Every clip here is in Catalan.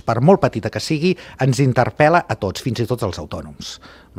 per molt petita que sigui, ens interpel·la a tots, fins i tot als autònoms.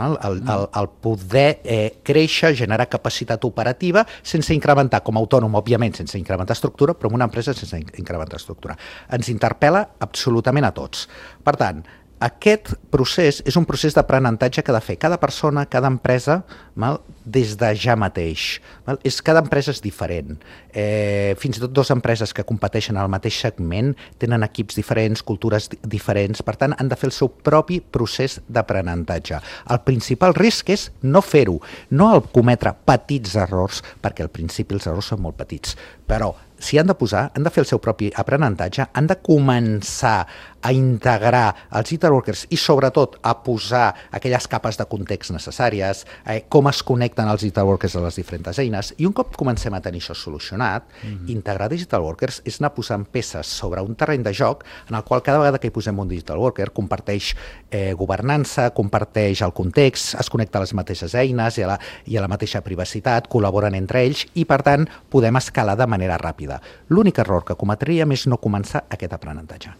El poder créixer, generar capacitat operativa sense incrementar, com a autònom, òbviament, sense incrementar estructura, però en una empresa sense incrementar estructura. Ens interpel·la absolutament a tots. Per tant, aquest procés és un procés d'aprenentatge que ha de fer cada persona, cada empresa, des de ja mateix. Cada empresa és diferent. Fins i tot dues empreses que competeixen al mateix segment tenen equips diferents, cultures diferents, per tant, han de fer el seu propi procés d'aprenentatge. El principal risc és no fer-ho, no el cometre petits errors, perquè al principi els errors són molt petits, però si han de posar, han de fer el seu propi aprenentatge, han de començar a integrar els digital workers i sobretot a posar aquelles capes de context necessàries, com es connecten els digital workers a les diferents eines, i un cop comencem a tenir això solucionat, integrar digital workers és anar posant peces sobre un terreny de joc en el qual cada vegada que hi posem un digital worker comparteix governança, comparteix el context, es connecta a les mateixes eines i a la mateixa privacitat, col·laboren entre ells i per tant podem escalar de manera ràpida. L'únic error que cometríem és no començar aquest aprenentatge.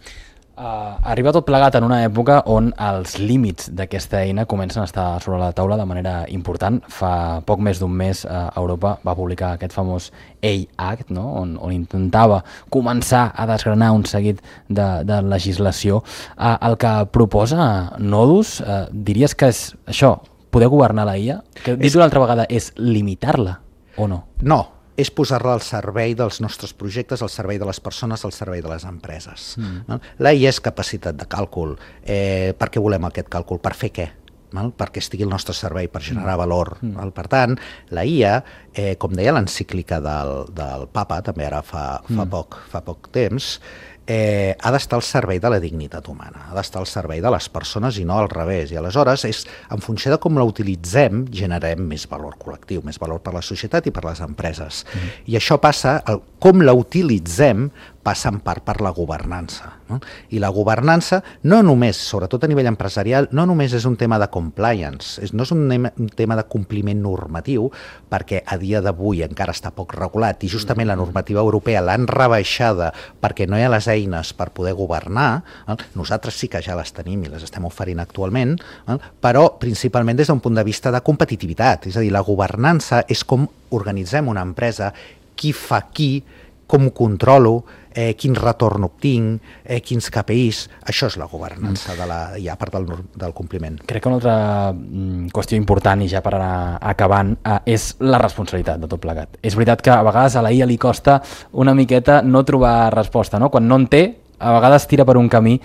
Arriba tot plegat en una època on els límits d'aquesta eina comencen a estar sobre la taula de manera important. Fa poc més d'un mes Europa va publicar aquest famós AI Act, no? on intentava començar a desgranar un seguit de legislació. El que proposa Nodus, diries que és això, poder governar la IA? Que dit una altra vegada, és limitar-la o no? No, és posar-la al servei dels nostres projectes, al servei de les persones, al servei de les empreses. La IA és capacitat de càlcul. Per què volem aquest càlcul? Per fer què? Perquè estigui al nostre servei, per generar valor. Per tant, la IA, com deia l'encíclica del Papa, també ara fa poc temps, ha d'estar al servei de la dignitat humana, ha d'estar al servei de les persones i no al revés. I aleshores, en funció de com la utilitzem, generem més valor col·lectiu, més valor per a la societat i per a les empreses. I això passa, com la utilitzem, passa en part per la governança. I la governança, no només, sobretot a nivell empresarial, no només és un tema de compliance, no és un tema de compliment normatiu, perquè a dia d'avui encara està poc regulat i justament la normativa europea l'han rebaixada perquè no hi ha les eines per poder governar. Nosaltres sí que ja les tenim i les estem oferint actualment, però principalment des d'un punt de vista de competitivitat. És a dir, la governança és com organitzem una empresa, qui fa qui, com ho controlo, quin retorn obtinc, quins KPIs. Això és la governança de la IA, a part del compliment. Crec que una altra qüestió important, i ja per anar acabant, és la responsabilitat de tot plegat. És veritat que a vegades a la IA li costa una miqueta no trobar resposta, no? Quan no en té, a vegades tira per un camí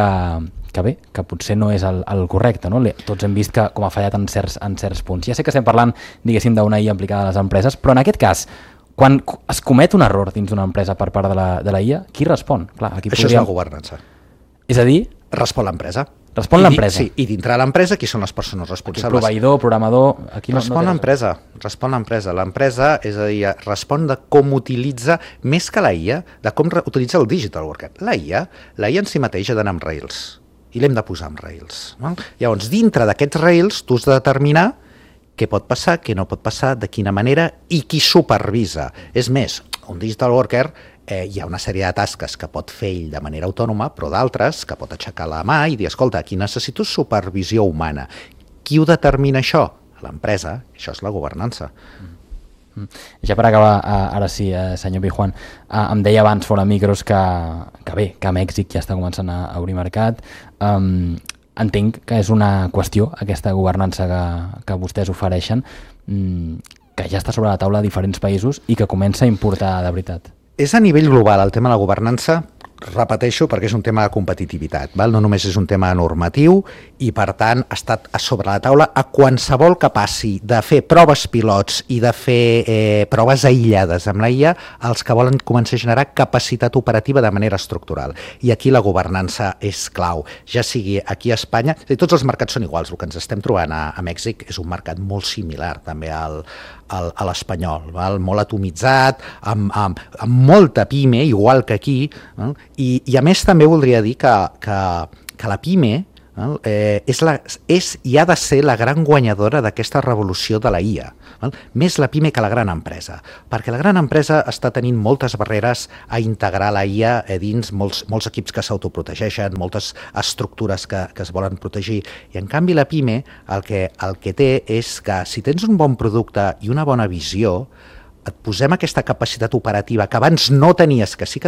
que potser no és el correcte, no? Tots hem vist que com ha fallat en certs punts. Ja sé que estem parlant, diguéssim, d'una IA aplicada a les empreses, però en aquest cas, quan es comet un error dins d'una empresa per part de la IA, qui respon? Clar, això és la governança. És a dir? Respon l'empresa. Respon l'empresa. Sí, i dintre de l'empresa, qui són les persones responsables? Aquí proveïdor, programador... Respon l'empresa. Respon l'empresa. L'empresa, és a dir, respon de com utilitza, més que la IA, de com utilitza el digital worker. La IA en si mateix ha d'anar amb Rails. I l'hem de posar amb Rails. Llavors, dintre d'aquests Rails, tu has de determinar què pot passar, què no pot passar, de quina manera i qui supervisa. És més, un digital worker hi ha una sèrie de tasques que pot fer ell de manera autònoma, però d'altres que pot aixecar la mà i dir, escolta, aquí necessito supervisió humana. Qui ho determina això? L'empresa. Això és la governança. Ja per acabar, ara sí, senyor Pijuan, em deia abans fora micros que a Mèxic ja està començant a obrir mercat. Entenc que és una qüestió, aquesta governança que vostès ofereixen, que ja està sobre la taula a diferents països i que comença a importar de veritat. És a nivell global el tema de la governança, repeteixo, perquè és un tema de competitivitat, no només és un tema normatiu i per tant ha estat a sobre la taula a qualsevol que passi de fer proves pilots i de fer proves aïllades amb la IA, els que volen començar a generar capacitat operativa de manera estructural. I aquí la governança és clau, ja sigui aquí a Espanya, tots els mercats són iguals, el que ens estem trobant a Mèxic és un mercat molt similar també a l'espanyol, molt atomitzat, amb molta pime, igual que aquí, i a més també voldria dir que la PIME És i ha de ser la gran guanyadora d'aquesta revolució de la IA. Més la PIME que la gran empresa, perquè la gran empresa està tenint moltes barreres a integrar la IA dins molts equips que s'autoprotegeixen, moltes estructures que es volen protegir, i en canvi la PIME el que té és que si tens un bon producte i una bona visió, et posem aquesta capacitat operativa que abans no tenies, que sí que